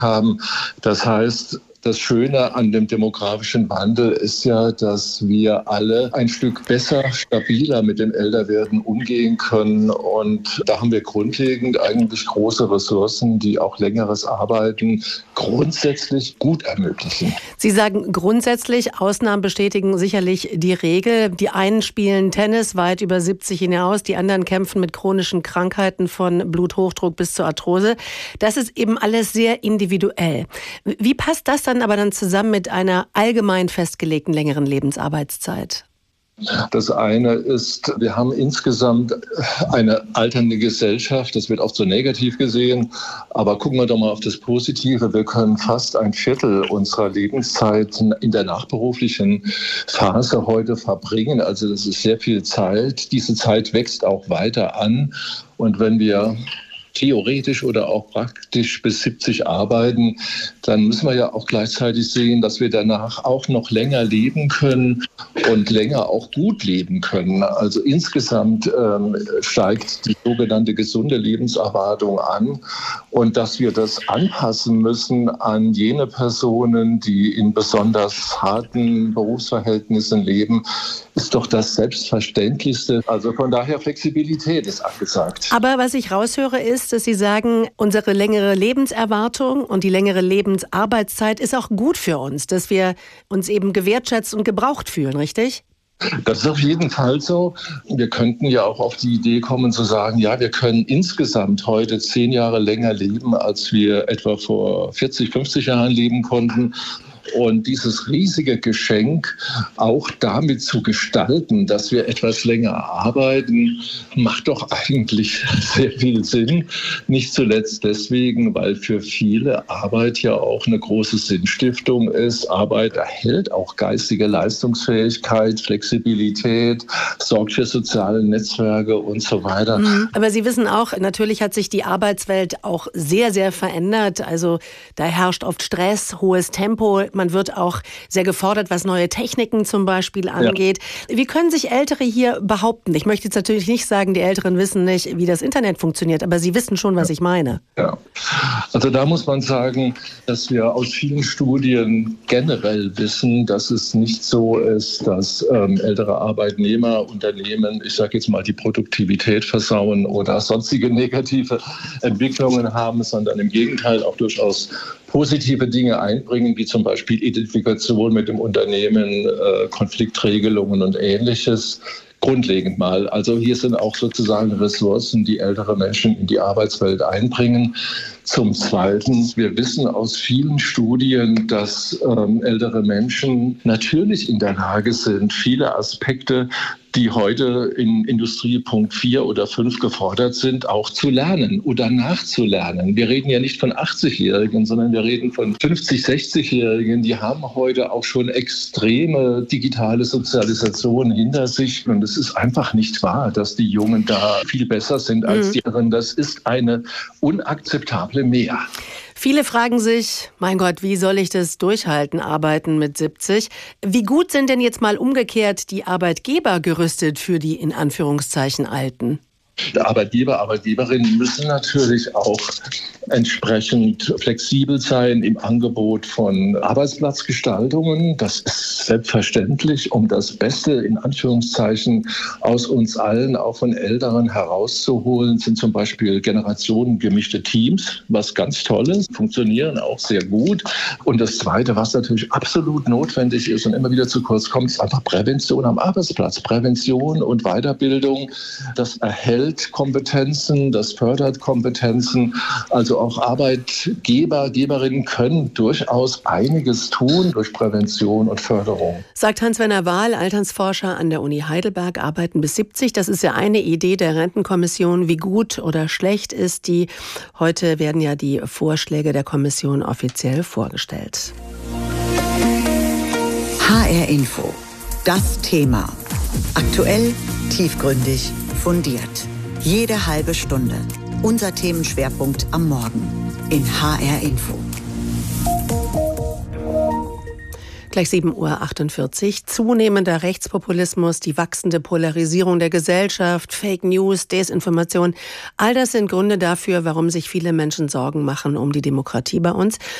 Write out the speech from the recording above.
haben. Das heißt, das Schöne an dem demografischen Wandel ist ja, dass wir alle ein Stück besser, stabiler mit dem Älterwerden umgehen können. Und da haben wir grundlegend eigentlich große Ressourcen, die auch längeres Arbeiten grundsätzlich gut ermöglichen. Sie sagen grundsätzlich, Ausnahmen bestätigen sicherlich die Regel. Die einen spielen Tennis weit über 70 hinaus, die anderen kämpfen mit chronischen Krankheiten von Bluthochdruck bis zur Arthrose. Das ist eben alles sehr individuell. Wie passt das dann aber dann zusammen mit einer allgemein festgelegten längeren Lebensarbeitszeit? Das eine ist, wir haben insgesamt eine alternde Gesellschaft. Das wird oft so negativ gesehen. Aber gucken wir doch mal auf das Positive. Wir können fast ein Viertel unserer Lebenszeit in der nachberuflichen Phase heute verbringen. Also das ist sehr viel Zeit. Diese Zeit wächst auch weiter an. Und wenn wir theoretisch oder auch praktisch bis 70 arbeiten, dann müssen wir ja auch gleichzeitig sehen, dass wir danach auch noch länger leben können und länger auch gut leben können. Also insgesamt steigt die sogenannte gesunde Lebenserwartung an und dass wir das anpassen müssen an jene Personen, die in besonders harten Berufsverhältnissen leben, ist doch das Selbstverständlichste. Also von daher Flexibilität ist angesagt. Aber was ich raushöre ist, dass Sie sagen, unsere längere Lebenserwartung und die längere Lebensarbeitszeit ist auch gut für uns, dass wir uns eben gewertschätzt und gebraucht fühlen, richtig? Das ist auf jeden Fall so. Wir könnten ja auch auf die Idee kommen zu sagen, ja, wir können insgesamt heute 10 Jahre länger leben, als wir etwa vor 40, 50 Jahren leben konnten. Und dieses riesige Geschenk auch damit zu gestalten, dass wir etwas länger arbeiten, macht doch eigentlich sehr viel Sinn. Nicht zuletzt deswegen, weil für viele Arbeit ja auch eine große Sinnstiftung ist. Arbeit erhält auch geistige Leistungsfähigkeit, Flexibilität, sorgt für soziale Netzwerke und so weiter. Aber Sie wissen auch, natürlich hat sich die Arbeitswelt auch sehr, sehr verändert. Also da herrscht oft Stress, hohes Tempo. Man wird auch sehr gefordert, was neue Techniken zum Beispiel angeht. Ja. Wie können sich Ältere hier behaupten? Ich möchte jetzt natürlich nicht sagen, die Älteren wissen nicht, wie das Internet funktioniert, aber Sie wissen schon, was ich meine. Ja. Also da muss man sagen, dass wir aus vielen Studien generell wissen, dass es nicht so ist, dass ältere Arbeitnehmer Unternehmen, ich sage jetzt mal, die Produktivität versauen oder sonstige negative Entwicklungen haben, sondern im Gegenteil auch durchaus positive Dinge einbringen, wie zum Beispiel Identifikation mit dem Unternehmen, Konfliktregelungen und Ähnliches. Grundlegend mal. Also hier sind auch sozusagen Ressourcen, die ältere Menschen in die Arbeitswelt einbringen. Zum Zweiten, wir wissen aus vielen Studien, dass ältere Menschen natürlich in der Lage sind, viele Aspekte, die heute in Industriepunkt 4 oder 5 gefordert sind, auch zu lernen oder nachzulernen. Wir reden ja nicht von 80-Jährigen, sondern wir reden von 50-, 60-Jährigen. Die haben heute auch schon extreme digitale Sozialisation hinter sich. Und es ist einfach nicht wahr, dass die Jungen da viel besser sind als die anderen. Das ist eine unakzeptable Mehr. Viele fragen sich, mein Gott, wie soll ich das durchhalten, arbeiten mit 70? Wie gut sind denn jetzt mal umgekehrt die Arbeitgeber gerüstet für die in Anführungszeichen Alten? Arbeitgeber, Arbeitgeberinnen müssen natürlich auch entsprechend flexibel sein im Angebot von Arbeitsplatzgestaltungen. Das ist selbstverständlich, um das Beste in Anführungszeichen aus uns allen, auch von Älteren herauszuholen, sind zum Beispiel generationengemischte Teams, was ganz toll ist, funktionieren auch sehr gut. Und das Zweite, was natürlich absolut notwendig ist und immer wieder zu kurz kommt, ist einfach Prävention am Arbeitsplatz. Prävention und Weiterbildung, das erhält Kompetenzen, das fördert Kompetenzen. Also auch Arbeitgeber, Geberinnen können durchaus einiges tun durch Prävention und Förderung. Sagt Hans-Werner Wahl, Altersforscher an der Uni Heidelberg, arbeiten bis 70. Das ist ja eine Idee der Rentenkommission. Wie gut oder schlecht ist die? Heute werden ja die Vorschläge der Kommission offiziell vorgestellt. HR Info. Das Thema. Aktuell, tiefgründig, fundiert. Jede halbe Stunde. Unser Themenschwerpunkt am Morgen in HR Info. Gleich 7:48 Uhr. Zunehmender Rechtspopulismus, die wachsende Polarisierung der Gesellschaft, Fake News, Desinformation. All das sind Gründe dafür, warum sich viele Menschen Sorgen machen um die Demokratie bei uns.